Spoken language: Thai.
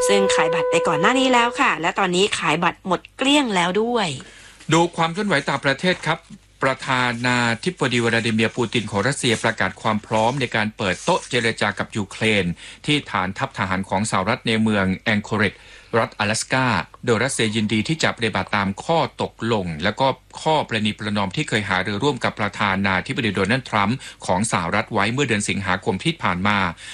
ซึ่งขายบัตรไปก่อนหน้านี้แล้วค่ะและตอนนี้ขายบัตรหมดเกลี้ยงแล้วด้วยดูความเคลื่อนไหวต่างประเทศครับประธานาธิบดีวลาดิเมียร์ปูตินของรัสเซียประกาศความพร้อมในการเปิดโต๊ะเจรจากับยูเครนที่ฐานทัพทหารของสหรัฐในเมืองแองโคเรจรัฐ阿拉斯กาโดยรัสเซียยินดีที่จะปฏิบัติตามข้อตกลงและก็ข้อประนีประนอมที่เคยหารือร่วมกับประธานาธิบดีโดนัลด์ทรัมป์ของสหรัฐไว้เมื่อเดือนสิงหาคมที่ผ่านมา